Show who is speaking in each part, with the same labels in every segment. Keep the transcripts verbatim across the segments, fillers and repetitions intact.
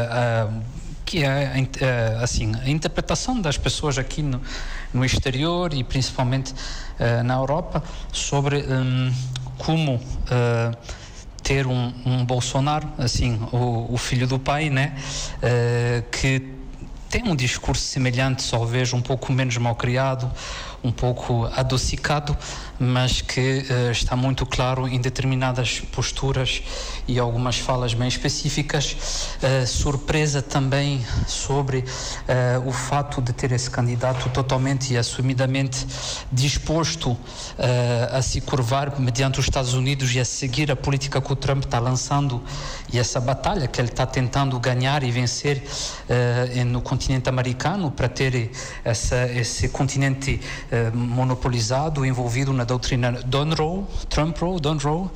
Speaker 1: que é assim, a interpretação das pessoas aqui no, no exterior e principalmente uh, na Europa sobre um, como uh, ter um, um Bolsonaro, assim, o, o filho do pai, né, uh, que tem um discurso semelhante, talvez um pouco menos mal criado, um pouco adocicado, mas que uh, está muito claro em determinadas posturas e algumas falas bem específicas. Uh, surpresa também sobre uh, o fato de ter esse candidato totalmente e assumidamente disposto uh, a se curvar mediante os Estados Unidos e a seguir a política que o Trump está lançando e essa batalha que ele está tentando ganhar e vencer uh, no continente americano para ter essa, esse continente uh, monopolizado, envolvido na doutrina Donroe, Trump-Roe, Donroe,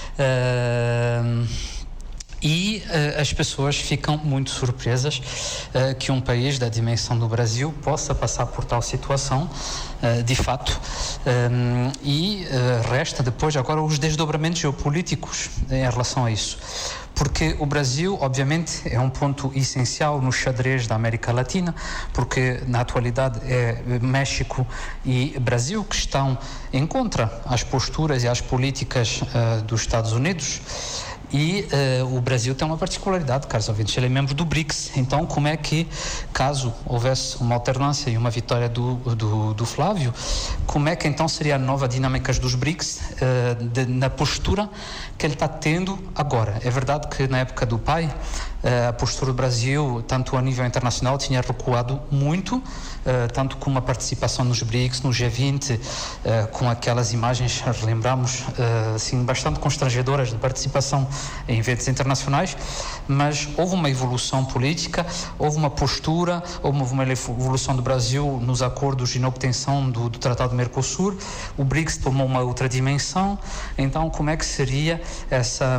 Speaker 1: uh, e uh, as pessoas ficam muito surpresas uh, que um país da dimensão do Brasil possa passar por tal situação, uh, de fato, um, e uh, resta depois agora os desdobramentos geopolíticos em relação a isso. Porque o Brasil, obviamente, é um ponto essencial no xadrez da América Latina, porque na atualidade é México e Brasil que estão em contra as posturas e as políticas uh, dos Estados Unidos. E uh, o Brasil tem uma particularidade, caros ouvintes, ele é membro do BRICS. Então, como é que, caso houvesse uma alternância e uma vitória do, do, do Flávio, como é que então seria a nova dinâmica dos BRICS uh, de, na postura que ele está tendo agora? É verdade que na época do pai, uh, a postura do Brasil, tanto a nível internacional, tinha recuado muito, uh, tanto com uma participação nos BRICS, no G vinte, uh, com aquelas imagens, relembramos, uh, assim, bastante constrangedoras de participação em eventos internacionais, mas houve uma evolução política, houve uma postura, houve uma evolução do Brasil nos acordos de obtenção do, do Tratado do Mercosul. O BRICS tomou uma outra dimensão. Então, como é que seria essa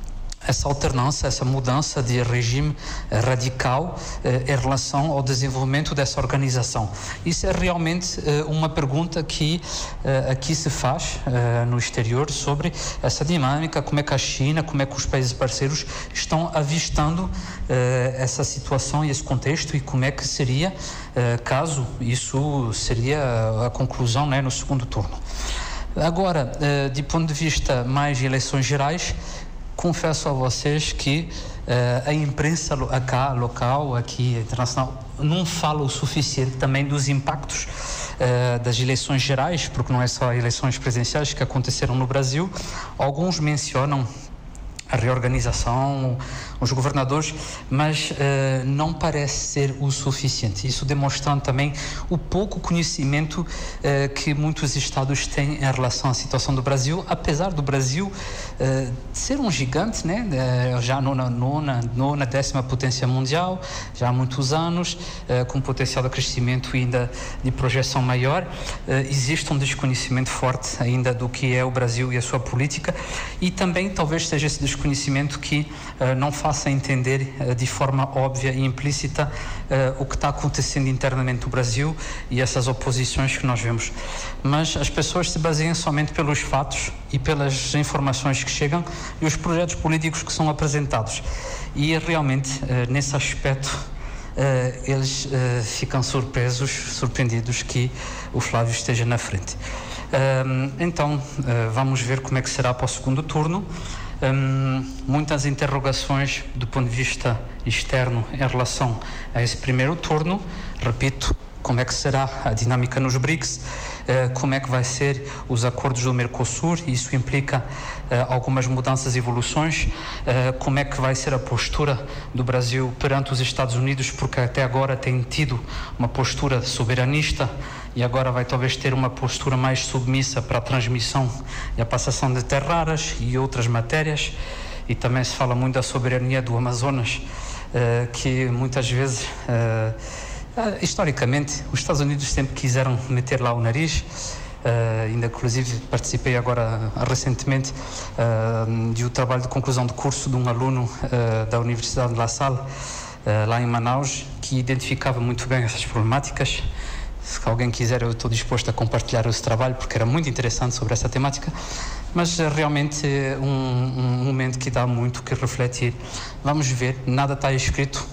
Speaker 1: essa alternância, essa mudança de regime radical eh, em relação ao desenvolvimento dessa organização? Isso é realmente eh, uma pergunta que eh, aqui se faz eh, no exterior sobre essa dinâmica, como é que a China, como é que os países parceiros estão avistando eh, essa situação e esse contexto, e como é que seria, eh, caso isso seria a conclusão, né, no segundo turno. Agora, eh, de ponto de vista mais de eleições gerais, confesso a vocês que uh, a imprensa acá, local, aqui, internacional, não fala o suficiente também dos impactos uh, das eleições gerais, porque não é só eleições presidenciais que aconteceram no Brasil. Alguns mencionam a reorganização, os governadores, mas uh, não parece ser o suficiente. Isso demonstrando também o pouco conhecimento uh, que muitos estados têm em relação à situação do Brasil, apesar do Brasil uh, ser um gigante, né? Uh, já nona, nona, nona, décima potência mundial, já há muitos anos, uh, com potencial de crescimento e ainda de projeção maior. Uh, existe um desconhecimento forte ainda do que é o Brasil e a sua política, e também talvez seja esse desconhecimento que uh, não faça entender uh, de forma óbvia e implícita uh, o que está acontecendo internamente no Brasil e essas oposições que nós vemos. Mas as pessoas se baseiam somente pelos fatos e pelas informações que chegam e os projetos políticos que são apresentados. E realmente, uh, nesse aspecto, uh, eles uh, ficam surpresos, surpreendidos que o Flávio esteja na frente. Uh, então, uh, vamos ver como é que será para o segundo turno. Um, muitas interrogações do ponto de vista externo em relação a esse primeiro turno. Repito, como é que será a dinâmica nos BRICS, uh, como é que vai ser os acordos do Mercosul, isso implica uh, algumas mudanças e evoluções, uh, como é que vai ser a postura do Brasil perante os Estados Unidos, porque até agora tem tido uma postura soberanista e agora vai talvez ter uma postura mais submissa para a transmissão e a passação de terras raras e outras matérias. E também se fala muito da soberania do Amazonas, uh, que muitas vezes... Uh, Uh, historicamente, os Estados Unidos sempre quiseram meter lá o nariz. Uh, ainda inclusive participei agora recentemente uh, de um trabalho de conclusão de curso de um aluno uh, da Universidade de La Salle, uh, lá em Manaus, que identificava muito bem essas problemáticas. Se alguém quiser, eu estou disposto a compartilhar esse trabalho, porque era muito interessante sobre essa temática. Mas uh, realmente é um, um momento que dá muito que refletir. Vamos ver, nada está escrito.